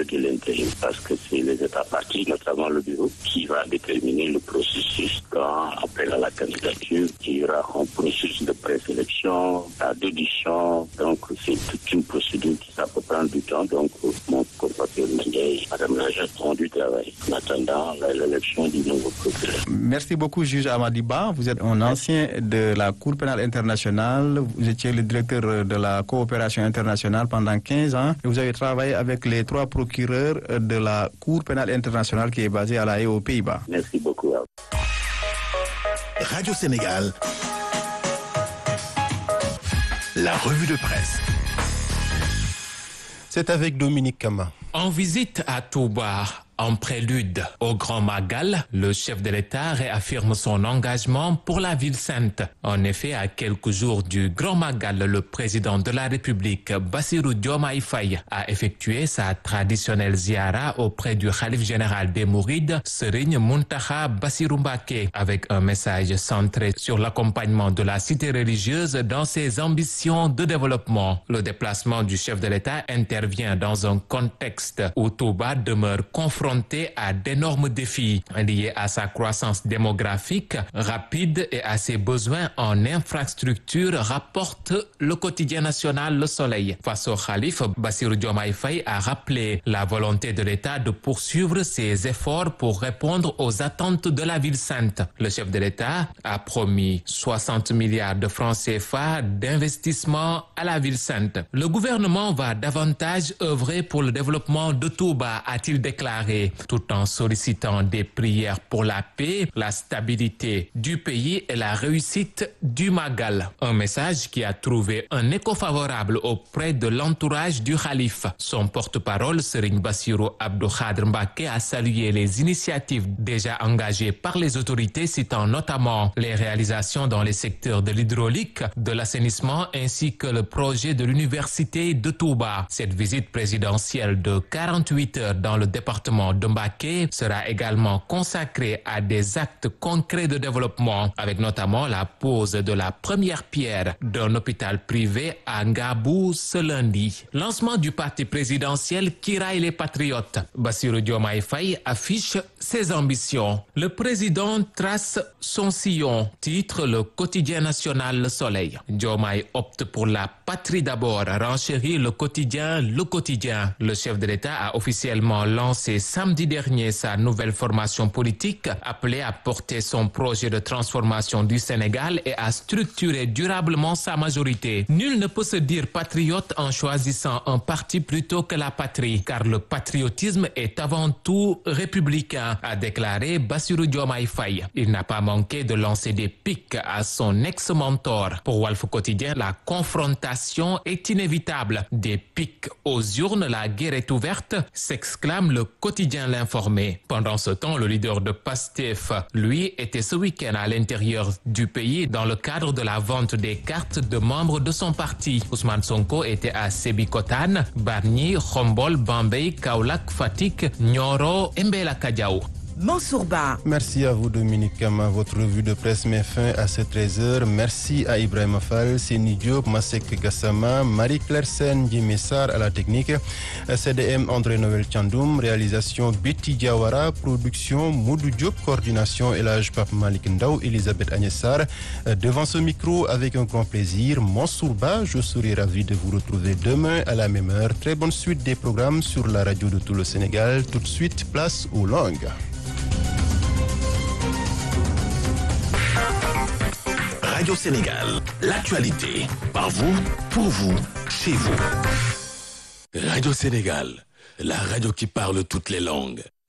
de l'intérim parce que c'est les États parties, notamment le bureau, qui va déterminer le processus quand, appel à la candidature, il y aura un processus de présélection, d'audition. Donc, c'est toute une procédure qui ça peut prendre du temps. Donc, mon compatriote Ndiaye, Madame la gestion du travail, en attendant l'élection du nouveau procureur. Merci beaucoup, juge Amadiba. Vous êtes un ancien de la Cour pénale internationale. Vous étiez le directeur de la coopération internationale pendant 15 ans. Et vous avez travaillé avec les 3 procureurs de la Cour pénale internationale qui est basée à La Haye aux Pays-Bas. Merci beaucoup. Radio Sénégal, la revue de presse. C'est avec Dominique Kama. En visite à Touba, en prélude au Grand Magal, le chef de l'État réaffirme son engagement pour la ville sainte. En effet, à quelques jours du Grand Magal, le président de la République, Bassirou Diomaye Faye, a effectué sa traditionnelle ziara auprès du khalife général des Mourides, Serigne Mountakha Bassirou Mbacké, avec un message centré sur l'accompagnement de la cité religieuse dans ses ambitions de développement. Le déplacement du chef de l'État intervient dans un contexte où Touba demeure confronté à d'énormes défis liés à sa croissance démographique rapide et à ses besoins en infrastructures, rapporte le quotidien national Le Soleil. Face au khalife, Bassirou Diomaye Faye a rappelé la volonté de l'État de poursuivre ses efforts pour répondre aux attentes de la ville sainte. Le chef de l'État a promis 60 milliards de francs CFA d'investissement à la ville sainte. Le gouvernement va davantage œuvrer pour le développement de Touba, a-t-il déclaré, tout en sollicitant des prières pour la paix, la stabilité du pays et la réussite du Magal. Un message qui a trouvé un écho favorable auprès de l'entourage du khalife. Son porte-parole, Serigne Bassirou Abdou Khadr Mbacké, a salué les initiatives déjà engagées par les autorités, citant notamment les réalisations dans les secteurs de l'hydraulique, de l'assainissement ainsi que le projet de l'université de Touba. Cette visite présidentielle de 48 heures dans le département de Mbacké sera également consacrée à des actes concrets de développement, avec notamment la pose de la première pierre d'un hôpital privé à Ngabou ce lundi. Lancement du parti présidentiel qui raille les patriotes. Bassirou Diomaye Faye affiche ses ambitions. Le président trace son sillon, titre le quotidien national Le Soleil. Diomaye opte pour la patrie d'abord, renchérit le quotidien Le Quotidien. Le chef de l'État a officiellement lancé samedi dernier sa nouvelle formation politique, appelée à porter son projet de transformation du Sénégal et à structurer durablement sa majorité. Nul ne peut se dire patriote en choisissant un parti plutôt que la patrie, car le patriotisme est avant tout républicain, a déclaré Bassirou Diomaye Faye. Il n'a pas manqué de lancer des pics à son ex-mentor. Pour Walf Quotidien, la confrontation est inévitable. Des pics aux urnes, la guerre est ouverte, s'exclame le quotidien L'Informé. Pendant ce temps, le leader de PASTEF, lui, était ce week-end à l'intérieur du pays dans le cadre de la vente des cartes de membres de son parti. Ousmane Sonko était à Sébikotane, Bargny, Khombol, Bambey, Kaolack, Fatick, Nioro et Mbella-Kadiao. Mansour Ba. Merci à vous Dominique Kama. Votre revue de presse met fin à ces 13h. Merci à Ibrahima Fall, Seni Diop, Masek Gassama, Marie-Claire Sen, Jimé Sarr à la technique, CDM André Noël Tchandoum, réalisation Betty Diawara, production Moudou Diop, coordination Elage Pape Malik Ndaw, Elisabeth Agnessar. Devant ce micro, avec un grand plaisir, Mansour Ba, je serai ravi de vous retrouver demain à la même heure. Très bonne suite des programmes sur la radio de tout le Sénégal. Tout de suite, place aux langues. Radio Sénégal, l'actualité, par vous, pour vous, chez vous. Radio Sénégal, la radio qui parle toutes les langues.